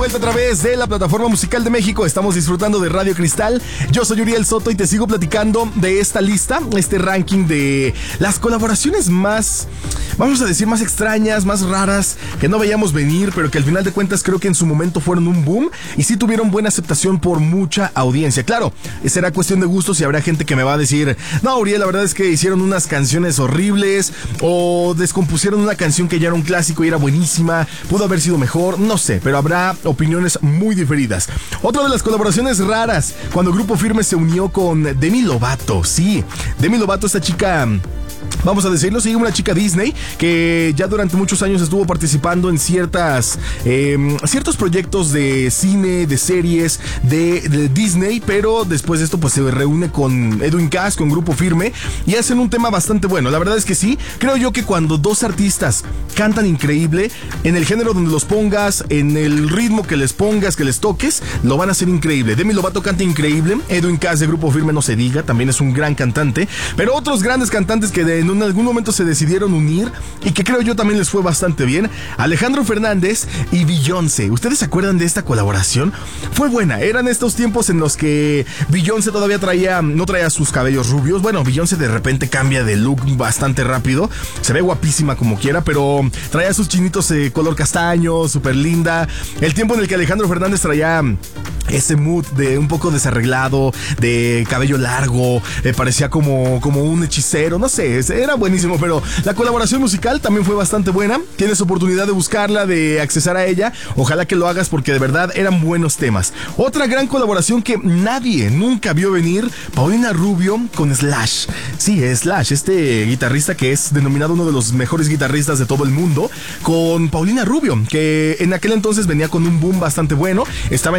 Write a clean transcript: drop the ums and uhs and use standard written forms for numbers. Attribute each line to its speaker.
Speaker 1: Vuelta a través de la plataforma musical de México. Estamos disfrutando de Radio Cristal. Yo soy Uriel Soto y te sigo platicando de esta lista, este ranking de las colaboraciones más, vamos a decir, más extrañas, más raras, que no veíamos venir, pero que al final de cuentas creo que en su momento fueron un boom y sí tuvieron buena aceptación por mucha audiencia. Claro, será cuestión de gustos y habrá gente que me va a decir, no, Uriel, la verdad es que hicieron unas canciones horribles o descompusieron una canción que ya era un clásico y era buenísima, pudo haber sido mejor, no sé, pero habrá opiniones muy diferidas. Otra de las colaboraciones raras, cuando Grupo Firme se unió con Demi Lovato. Sí, Demi Lovato, esta chica, vamos a decirlo, sí, una chica Disney que ya durante muchos años estuvo participando en ciertos proyectos de cine, de series, de Disney, pero después de esto pues se reúne con Edwin Cass, con Grupo Firme, y hacen un tema bastante bueno. La verdad es que sí, creo yo que cuando dos artistas cantan increíble, en el género donde los pongas, en el ritmo que les pongas, que les toques, lo van a hacer increíble. Demi Lovato canta increíble, Edwin Cass de Grupo Firme no se diga, también es un gran cantante, pero otros grandes cantantes que en algún momento se decidieron unir y que creo yo también les fue bastante bien, Alejandro Fernández y Beyoncé. ¿Ustedes se acuerdan de esta colaboración? Fue buena, eran estos tiempos en los que Beyoncé todavía no traía sus cabellos rubios. Bueno, Beyoncé de repente cambia de look bastante rápido, se ve guapísima como quiera, pero traía sus chinitos color castaño, súper linda. El tiempo en el que Alejandro Fernández traía ese mood de un poco desarreglado, de cabello largo, parecía como un hechicero, no sé, era buenísimo, pero la colaboración musical también fue bastante buena. Tienes oportunidad de buscarla, de accesar a ella, ojalá que lo hagas porque de verdad eran buenos temas. Otra gran colaboración que nadie nunca vio venir, Paulina Rubio con Slash. Sí, Slash, este guitarrista que es denominado uno de los mejores guitarristas de todo el mundo, con Paulina Rubio, que en aquel entonces venía con un boom bastante bueno, estaba